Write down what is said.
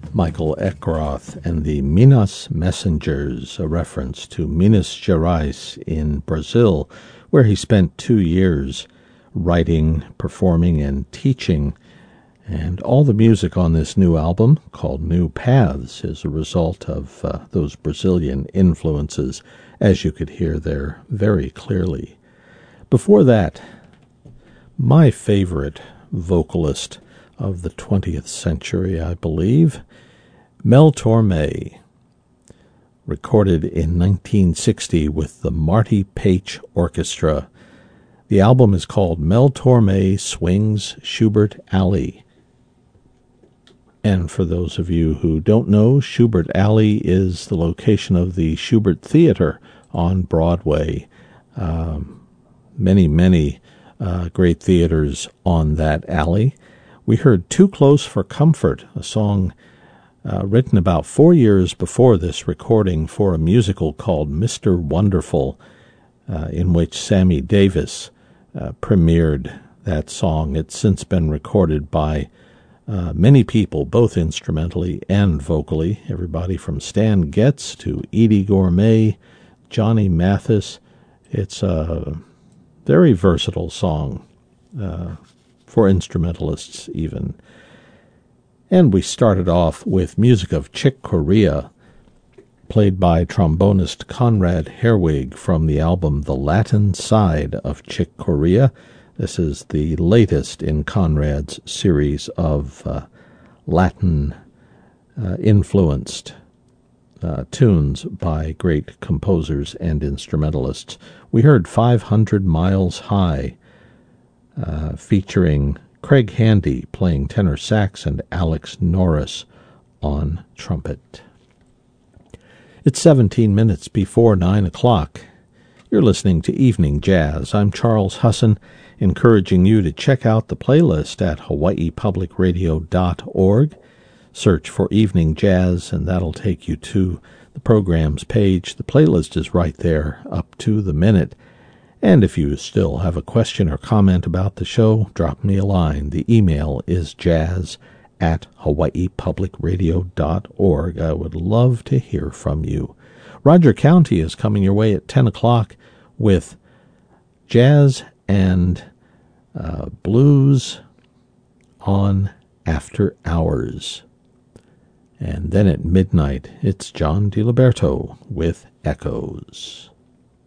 Michael Eckroth and the Minas Messengers, a reference to Minas Gerais in Brazil, where he spent 2 years writing, performing, and teaching. And all the music on this new album, called New Paths, is a result of those Brazilian influences, as you could hear there very clearly. Before that, my favorite vocalist of the 20th century, I believe, Mel Torme, recorded in 1960 with the Marty Paich Orchestra. The album is called Mel Torme Swings Schubert Alley. And for those of you who don't know, Schubert Alley is the location of the Schubert Theater on Broadway. Many great theaters on that alley. We heard Too Close for Comfort, a song written about 4 years before this recording for a musical called Mr. Wonderful, in which Sammy Davis premiered that song. It's since been recorded by many people, both instrumentally and vocally, everybody from Stan Getz to Eddie Gourmet, Johnny Mathis. It's a very versatile song for instrumentalists even. And we started off with music of Chick Corea, played by trombonist Conrad Herwig from the album The Latin Side of Chick Corea. This is the latest in Conrad's series of Latin-influenced tunes by great composers and instrumentalists. We heard 500 Miles High, featuring Craig Handy playing tenor sax and Alex Norris on trumpet. It's 17 minutes before 9 o'clock. You're listening to Evening Jazz. I'm Charles Husson, encouraging you to check out the playlist at hawaiipublicradio.org. Search for Evening Jazz, and that'll take you to the program's page. The playlist is right there, up to the minute. And if you still have a question or comment about the show, drop me a line. The email is jazz@hawaiipublicradio.org. I would love to hear from you. Roger County is coming your way at 10 o'clock with jazz and blues on After Hours. And then at midnight, it's John DiLiberto with Echoes.